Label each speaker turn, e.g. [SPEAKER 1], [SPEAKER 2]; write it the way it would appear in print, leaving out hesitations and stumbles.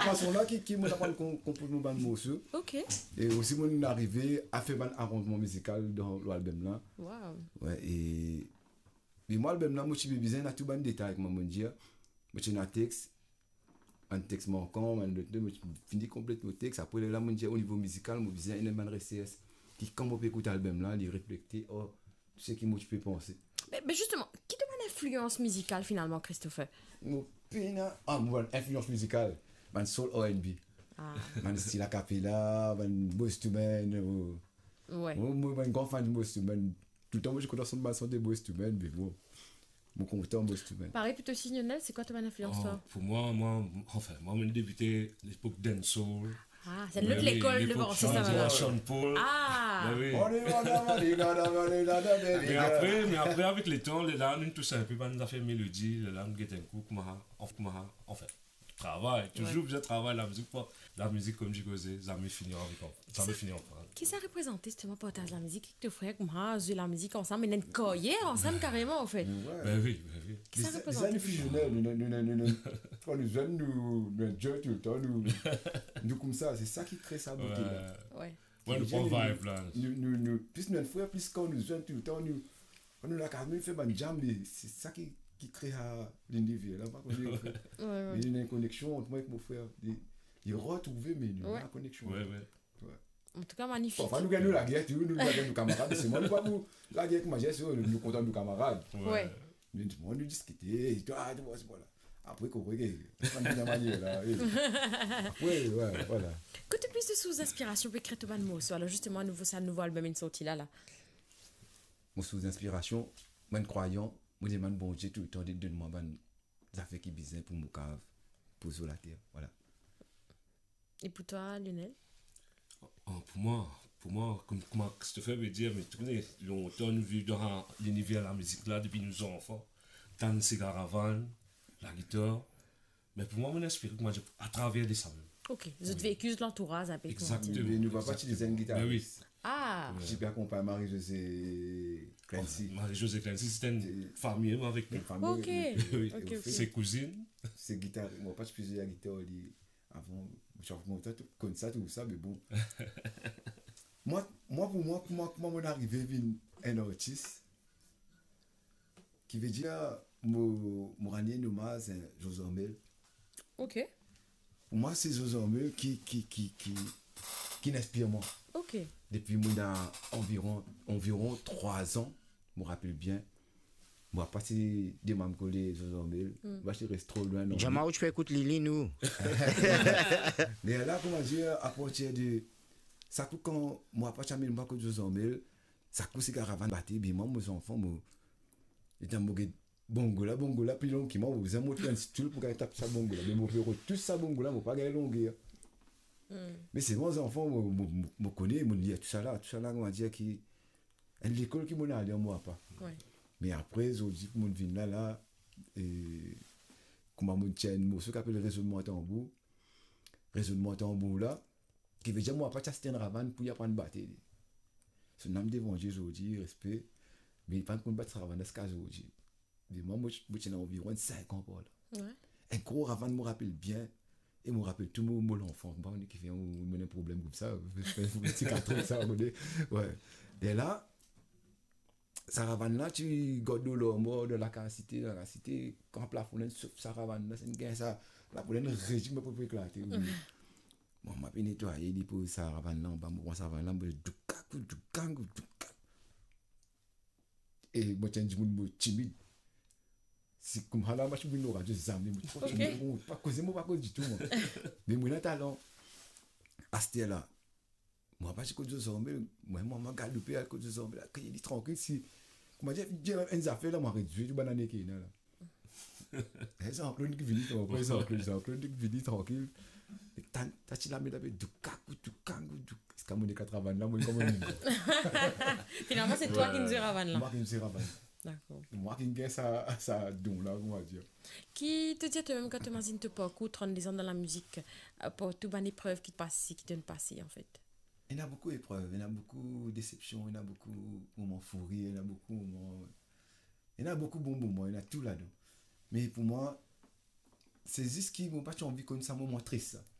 [SPEAKER 1] façon là qui m'a appris qu'on compose mon band morceau.
[SPEAKER 2] Ok.
[SPEAKER 1] Et aussi mon arrivé à faire un arrangement musical dans l'album là.
[SPEAKER 2] Wow.
[SPEAKER 1] Ouais et moi l'album là moi je suis besoin de tout ban détail avec moi dire. Moi j'ai un texte manquant, moi fini complètement le texte après là moi dire au niveau musical moi besoin une bonne RCS qui quand on peut écouter l'album là, il refléter oh tu sais qui moi tu peux penser.
[SPEAKER 2] Mais justement, qui te donne influence musicale finalement, Christopher?
[SPEAKER 1] Mon pina moi influence musicale, man soul R&B.
[SPEAKER 2] Ah.
[SPEAKER 1] Man style a cappella, man Boyz II Men.
[SPEAKER 2] Ouais.
[SPEAKER 1] Moi un grand fan de Boyz II Men. Tout le temps moi je connais son de Boyz II Men mais bon. Mon content Boyz II Men.
[SPEAKER 2] Pareil plutôt signonnel, c'est quoi ta bonne influence toi?
[SPEAKER 3] Pour moi, j'ai débuté l'époque dancehall.
[SPEAKER 2] Ah, c'est l'autre l'école de voir, c'est ça
[SPEAKER 3] maintenant.
[SPEAKER 2] maintenant.
[SPEAKER 3] Sean Paul.
[SPEAKER 2] Ah.
[SPEAKER 3] Oui. Mais après, avec le temps, les langues, tout ça, un peu, on a fait mélodie, les langues, un coup, enfin, travail, toujours bien travail, la musique, comme je disais, ça me finit en prendre.
[SPEAKER 2] Qu'est-ce que ça représente justement partage la musique? Qui te ferait que moi, jouer la musique ensemble, mais une coyer ensemble carrément en fait.
[SPEAKER 3] Ben oui.
[SPEAKER 2] Qu'est-ce que ça représente?
[SPEAKER 1] Les années fusionnelles, quand nous jeunes, nous jeunes tout le temps, nous comme ça, c'est ça qui crée sa beauté.
[SPEAKER 2] Ouais.
[SPEAKER 3] Ouais, le bon vibe là.
[SPEAKER 1] Plus nous frères, plus quand nous jeunes tout le temps, nous la quand même fait un jam, c'est ça qui crée l'univers. Là, il y a une connexion entre moi et mon frère. Il retrouver mais il y a une connexion.
[SPEAKER 3] Ouais.
[SPEAKER 2] En tout cas, magnifique.
[SPEAKER 1] Enfin, nous gagnons la guerre, nous gagnons nos camarades. C'est moi, nous pas pour la guerre comme j'ai nous comptons nos camarades.
[SPEAKER 2] Ouais.
[SPEAKER 1] Nous discuter, et toi, voilà. Après, qu'on regarde, on a une manière là. Après, ouais, voilà.
[SPEAKER 2] Côté plus de sous-inspiration, peut-être que tu mot. Alors, justement, un nouveau album est sorti là.
[SPEAKER 1] Mon sous-inspiration, moi, croyant, moi, je demande bon Dieu tout le temps de donner-moi des affaires qui bizarres pour mon cave, pour sur la terre. Voilà.
[SPEAKER 2] Et pour toi, Lionel?
[SPEAKER 3] Pour moi, comme Christopher veut dire, mais tu connais, longtemps nous vivons dans l'univers de la musique là depuis nous enfants. Tant de caravane, la guitare. Mais pour moi, mon esprit, à travers des sables.
[SPEAKER 2] Ok, vous êtes vécu de l'entourage un peu.
[SPEAKER 3] Exactement.
[SPEAKER 1] Mais nous ne va pas utiliser une guitare.
[SPEAKER 3] Oui.
[SPEAKER 2] Ah.
[SPEAKER 1] J'ai bien compris Marie-Josée Clancy.
[SPEAKER 3] Marie-Josée Clancy, c'était une famille avec nous.
[SPEAKER 2] Ok.
[SPEAKER 3] Ses cousines.
[SPEAKER 1] C'est guitare. Moi, pas utiliser la guitare avant. Je suis comme ça, tout ça, mais bon. Pour moi, mon arrivée un artiste qui veut dire, mon ranier nommé, c'est José Ormel.
[SPEAKER 2] Ok.
[SPEAKER 1] Pour moi, c'est José Ormel qui m'inspire moi.
[SPEAKER 2] Ok.
[SPEAKER 1] Depuis environ 3 ans, je me rappelle bien. Moi, passé des mamans collées, José Ormel. Moi, je reste trop loin.
[SPEAKER 4] Jamais où tu peux écouter Lili, nous.
[SPEAKER 1] Mais là, comment dire, à partir de. Ça coûte quand moi, pas jamais moi que José Ormel, ça coûte ces caravanes battent, bien moi, mes enfants, moi. Ils ont bongola, puis long qui m'a vous avez montré un style pour qu'elle tape sa bongola. Mais mon père, tout ça bongola, moi, pas gagner longueur. Mais c'est moi, enfants, me connais, me dit tout ça là, on va dire qui. L'école qui m'a allé, moi, pas.
[SPEAKER 2] Ouais.
[SPEAKER 1] Mais après, je dis que mon vin là, et comment mon tient un morceau qui s'appelle Raisonnement tambour. Raisonnement tambour là, qui veut dire, moi, pas c'était une ravane pour y apprendre à battre. C'est un homme d'évangile aujourd'hui, respect. Mais il ne peut pas battre sa ravane dans ce cas aujourd'hui. Mais moi, je suis environ 5 ans pour là.
[SPEAKER 2] Ouais.
[SPEAKER 1] Un gros ravane me rappelle bien. Et me rappelle tout mon enfant. Pas on qui fait un problème comme ça. Petit carton, ça. Ouais. Et là, sa ravane là, tu gardes l'eau mort de la cité, quand plafond, sa ravane là, c'est une guerre, ça. La pour une régime pour éclater. Bon, je vais nettoyer, il pour sa ravane là, on va sa ravane là, du gang. Et moi, j'ai un monde timide. C'est comme ça, je suis venu au radio, je ne pas cause du tout. Mais moi, j'ai talent. À ce là, moi, je suis cause de zombie, moi, je galopé à cause de zombie, il est tranquille. Si, comment dire, j'ai une affaire là, moi, réduit, du banane qui est là. Les enclos qui viennent tranquille. Et t'as tu la mis avec du kangou. C'est comme on est 80 là, moi, comme on est.
[SPEAKER 2] Finalement, c'est toi qui nous es ravane là.
[SPEAKER 1] Moi qui nous ai ravane.
[SPEAKER 2] D'accord.
[SPEAKER 1] Moi qui gagne ça don là, on va dire.
[SPEAKER 2] Qui te dit toi-même quand tu imagines te parcours 32 ans dans la musique, pour toutes les épreuves qui te passent, qui te passent en fait?
[SPEAKER 1] Il y a beaucoup d'épreuves, il y a beaucoup de déceptions, il y a beaucoup de moments fous rires, il y a beaucoup de moments. Il y a beaucoup de bons moments, il y a tout là-dedans. Mais pour moi, c'est juste qui m'ont pas envie comme ça, moment triste.